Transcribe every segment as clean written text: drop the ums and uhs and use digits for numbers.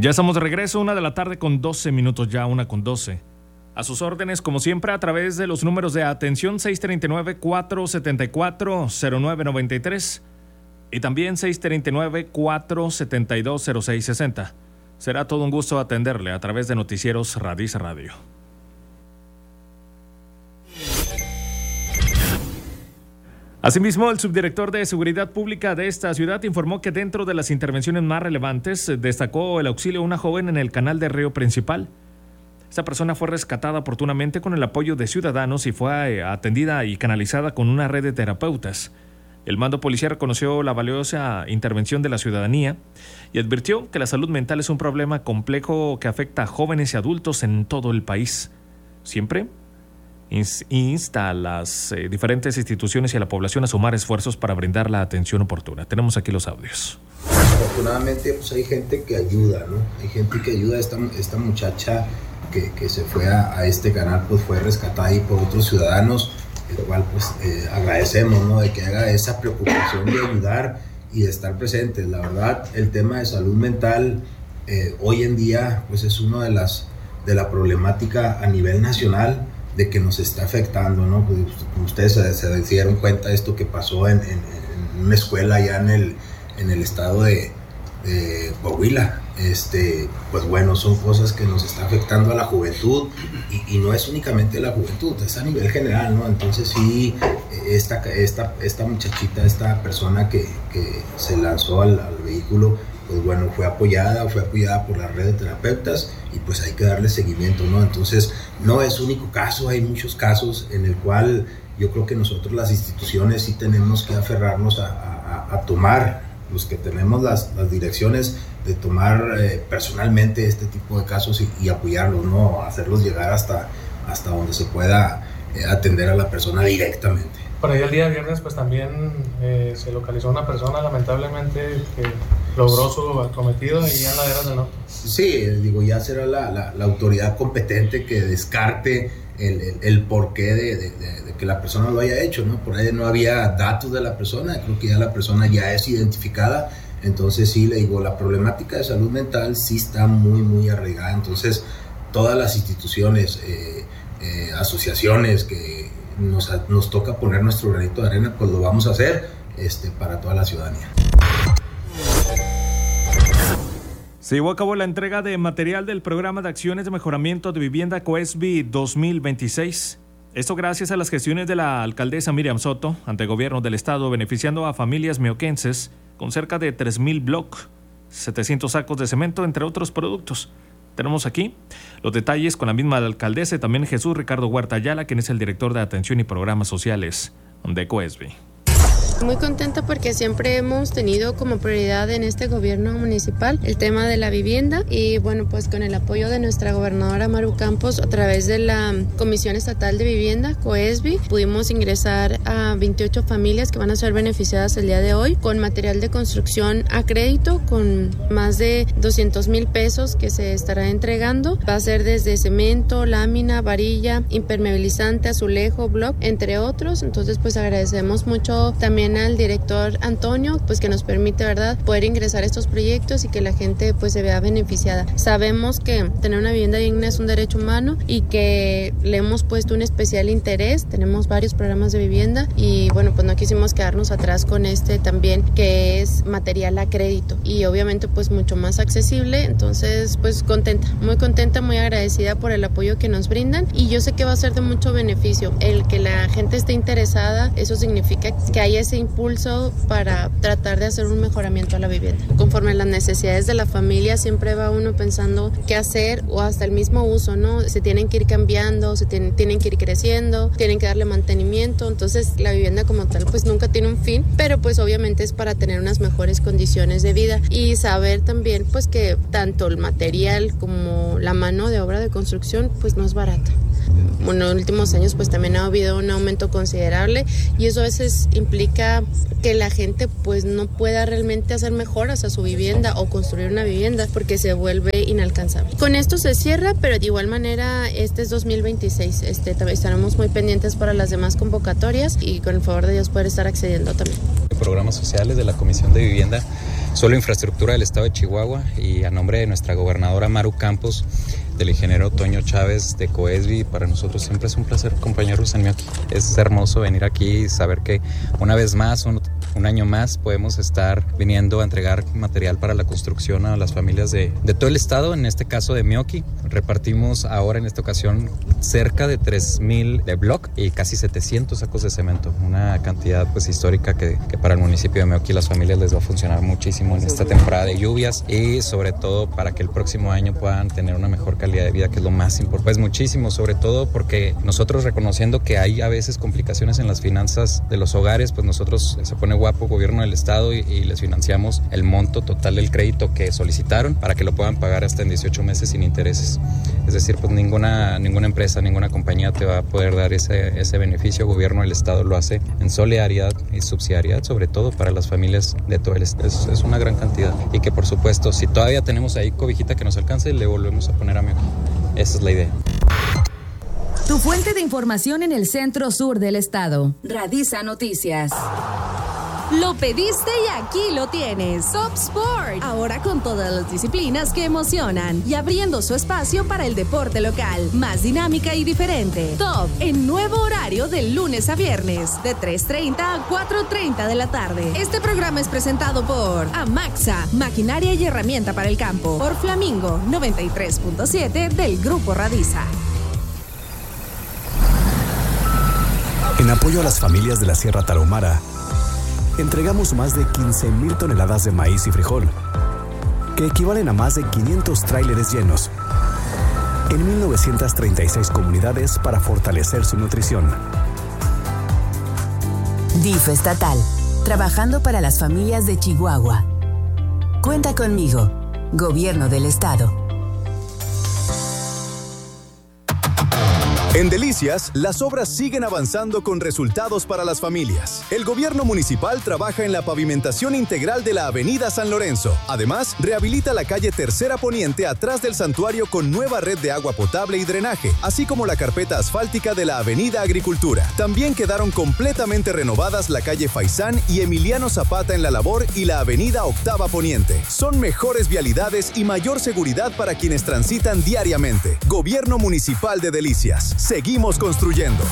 Ya estamos de regreso, 1:00 con 12 minutos ya, 1:12. A sus órdenes, como siempre, a través de los números de atención 639-474-0993 y también 639-472-0660. Será todo un gusto atenderle a través de Noticieros Radice Radio. Asimismo, el subdirector de Seguridad Pública de esta ciudad informó que dentro de las intervenciones más relevantes destacó el auxilio a una joven en el canal de río principal. Esta persona fue rescatada oportunamente con el apoyo de ciudadanos y fue atendida y canalizada con una red de terapeutas. El mando policial reconoció la valiosa intervención de la ciudadanía y advirtió que la salud mental es un problema complejo que afecta a jóvenes y adultos en todo el país. Siempre insta a las diferentes instituciones y a la población a sumar esfuerzos para brindar la atención oportuna. Tenemos aquí los audios. Afortunadamente, pues hay gente que ayuda, ¿no? Hay gente que ayuda. Esta muchacha que se fue a este canal, pues fue rescatada ahí por otros ciudadanos, el cual pues agradecemos, ¿no? De que haga esa preocupación de ayudar y de estar presentes. La verdad, el tema de salud mental hoy en día pues es una de la problemática a nivel nacional de que nos está afectando, ¿no? Pues, como ustedes se dieron cuenta de esto que pasó en una escuela allá en el estado de Coahuila. Pues bueno, son cosas que nos está afectando a la juventud y no es únicamente la juventud, es a nivel general, ¿no? Entonces sí, esta muchachita, esta persona que se lanzó al vehículo, pues bueno, fue apoyada por la red de terapeutas y pues hay que darle seguimiento, ¿no? Entonces no es único caso, hay muchos casos en el cual yo creo que nosotros las instituciones sí tenemos que aferrarnos a tomar, los que tenemos las direcciones, de tomar personalmente este tipo de casos y apoyarlos, ¿no? Hacerlos llegar hasta donde se pueda atender a la persona directamente. Por ahí el día viernes pues también se localizó una persona lamentablemente que logró su acometido ahí en Laderas del Norte. Sí, ya será la autoridad competente que descarte el porqué de que la persona lo haya hecho, ¿no? Por ahí no había datos de la persona, creo que ya la persona ya es identificada. Entonces sí, la problemática de salud mental sí está muy, muy arraigada. Entonces todas las instituciones, asociaciones que nos toca poner nuestro granito de arena, pues lo vamos a hacer para toda la ciudadanía. Se llevó a cabo la entrega de material del Programa de Acciones de Mejoramiento de Vivienda COESBI 2026. Esto gracias a las gestiones de la alcaldesa Miriam Soto ante el gobierno del estado, beneficiando a familias meoquenses con cerca de 3,000 blocks, 700 sacos de cemento, entre otros productos. Tenemos aquí los detalles con la misma alcaldesa y también Jesús Ricardo Huerta Ayala, quien es el director de Atención y Programas Sociales de COESBI. Muy contenta porque siempre hemos tenido como prioridad en este gobierno municipal el tema de la vivienda y bueno, pues con el apoyo de nuestra gobernadora Maru Campos a través de la Comisión Estatal de Vivienda, COESBI, pudimos ingresar a 28 familias que van a ser beneficiadas el día de hoy con material de construcción a crédito con más de 200,000 pesos que se estará entregando. Va a ser desde cemento, lámina, varilla, impermeabilizante, azulejo, block, entre otros. Entonces pues agradecemos mucho también al director Antonio, pues que nos permite, ¿verdad?, poder ingresar a estos proyectos y que la gente pues se vea beneficiada. Sabemos que tener una vivienda digna es un derecho humano y que le hemos puesto un especial interés. Tenemos varios programas de vivienda y bueno, pues no quisimos quedarnos atrás con este también, que es material a crédito y obviamente pues mucho más accesible. Entonces pues contenta, muy agradecida por el apoyo que nos brindan y yo sé que va a ser de mucho beneficio. El que la gente esté interesada, eso significa que hay ese impulso para tratar de hacer un mejoramiento a la vivienda. Conforme a las necesidades de la familia, siempre va uno pensando qué hacer o hasta el mismo uso, ¿no? Se tienen que ir cambiando, tienen que ir creciendo, tienen que darle mantenimiento. Entonces la vivienda como tal pues nunca tiene un fin, pero pues obviamente es para tener unas mejores condiciones de vida y saber también pues que tanto el material como la mano de obra de construcción pues no es barata. Bueno, en los últimos años pues también ha habido un aumento considerable y eso a veces implica que la gente pues no pueda realmente hacer mejoras a su vivienda o construir una vivienda porque se vuelve inalcanzable. Con esto se cierra, pero de igual manera este es 2026, también estaremos muy pendientes para las demás convocatorias y con el favor de Dios poder estar accediendo también. Programas sociales de la Comisión de Vivienda Solo Infraestructura del Estado de Chihuahua, y a nombre de nuestra gobernadora Maru Campos, del ingeniero Toño Chávez de Coesbi, para nosotros siempre es un placer acompañarlos en Meoqui. Es hermoso venir aquí y saber que una vez más, un año más, podemos estar viniendo a entregar material para la construcción a las familias de todo el estado, en este caso de Meoqui. Repartimos ahora en esta ocasión cerca de 3,000 de block y casi 700 sacos de cemento, una cantidad pues histórica que para el municipio de Meoqui, las familias les va a funcionar muchísimo en esta temporada de lluvias, y sobre todo para que el próximo año puedan tener una mejor calidad de vida, que es lo más importante. Pues muchísimo, sobre todo porque nosotros, reconociendo que hay a veces complicaciones en las finanzas de los hogares, pues nosotros, se pone guapo gobierno del estado, y les financiamos el monto total del crédito que solicitaron para que lo puedan pagar hasta en 18 meses sin intereses. Es decir, pues ninguna empresa, ninguna compañía te va a poder dar ese beneficio. El gobierno del estado lo hace en solidaridad y subsidiariedad, sobre todo para las familias de todo el estado. Es una gran cantidad, y que por supuesto, si todavía tenemos ahí cobijita que nos alcance, le volvemos a poner a Meoqui. Esa es la idea. Tu fuente de información en el centro sur del estado. Radisa Noticias. Lo pediste y aquí lo tienes. Top Sport. Ahora con todas las disciplinas que emocionan y abriendo su espacio para el deporte local. Más dinámica y diferente. Top en nuevo horario de lunes a viernes de 3:30 a 4:30 de la tarde. Este programa es presentado por Amaxa, maquinaria y herramienta para el campo. Por Flamingo 93.7 del Grupo Radisa. En apoyo a las familias de la Sierra Tarahumara, entregamos más de 15,000 toneladas de maíz y frijol, que equivalen a más de 500 tráileres llenos, en 1,936 comunidades para fortalecer su nutrición. DIF estatal, trabajando para las familias de Chihuahua. Cuenta conmigo, Gobierno del Estado. En Delicias, las obras siguen avanzando con resultados para las familias. El gobierno municipal trabaja en la pavimentación integral de la avenida San Lorenzo. Además, rehabilita la calle Tercera Poniente atrás del santuario con nueva red de agua potable y drenaje, así como la carpeta asfáltica de la avenida Agricultura. También quedaron completamente renovadas la calle Faisán y Emiliano Zapata en La Labor y la avenida Octava Poniente. Son mejores vialidades y mayor seguridad para quienes transitan diariamente. Gobierno Municipal de Delicias. Seguimos construyendo.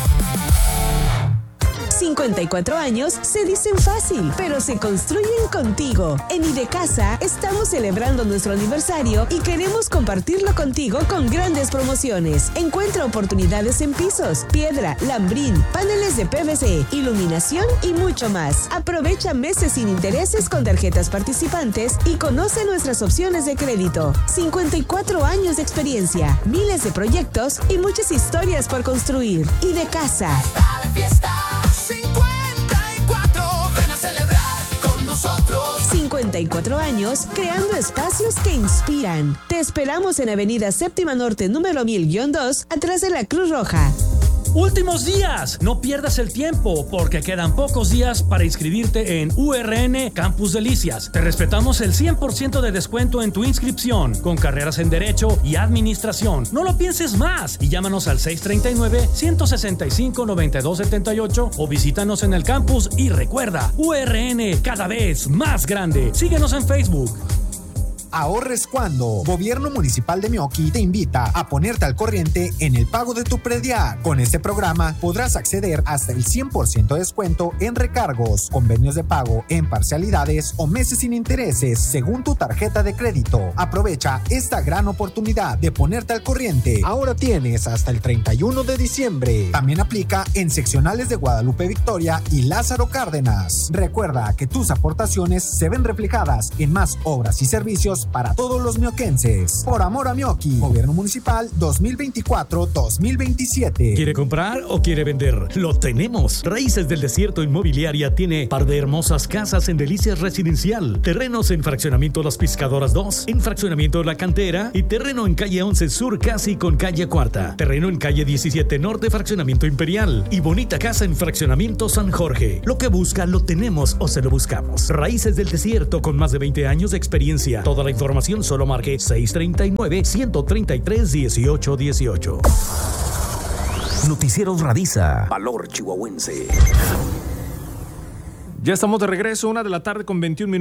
54 años se dicen fácil, pero se construyen contigo. En Idecasa estamos celebrando nuestro aniversario y queremos compartirlo contigo con grandes promociones. Encuentra oportunidades en pisos, piedra, lambrín, paneles de PVC, iluminación y mucho más. Aprovecha meses sin intereses con tarjetas participantes y conoce nuestras opciones de crédito. 54 años de experiencia, miles de proyectos y muchas historias por construir. Idecasa. 54 años creando espacios que inspiran. Te esperamos en Avenida Séptima Norte, número 1000-2, atrás de la Cruz Roja. Últimos días, no pierdas el tiempo porque quedan pocos días para inscribirte en URN Campus Delicias. Te respetamos el 100% de descuento en tu inscripción con carreras en Derecho y Administración. No lo pienses más y llámanos al 639-165-9278 o visítanos en el campus y recuerda, URN cada vez más grande. Síguenos en Facebook. Ahorres cuando. Gobierno Municipal de Meoqui te invita a ponerte al corriente en el pago de tu predial. Con este programa podrás acceder hasta el 100% de descuento en recargos, convenios de pago en parcialidades o meses sin intereses según tu tarjeta de crédito. Aprovecha esta gran oportunidad de ponerte al corriente. Ahora tienes hasta el 31 de diciembre. También aplica en seccionales de Guadalupe Victoria y Lázaro Cárdenas. Recuerda que tus aportaciones se ven reflejadas en más obras y servicios para todos los meoquenses. Por amor a Meoqui, Gobierno Municipal 2024-2027. ¿Quiere comprar o quiere vender? Lo tenemos. Raíces del Desierto Inmobiliaria tiene par de hermosas casas en Delicias Residencial, terrenos en Fraccionamiento Las Pescadoras 2, en Fraccionamiento La Cantera y terreno en calle 11 Sur casi con calle Cuarta, terreno en calle 17 Norte Fraccionamiento Imperial y bonita casa en Fraccionamiento San Jorge. Lo que busca lo tenemos o se lo buscamos. Raíces del Desierto con más de 20 años de experiencia. Toda la información solo marque 639-133-1818. Noticieros Radisa. Valor chihuahuense. Ya estamos de regreso, 1:21 p.m.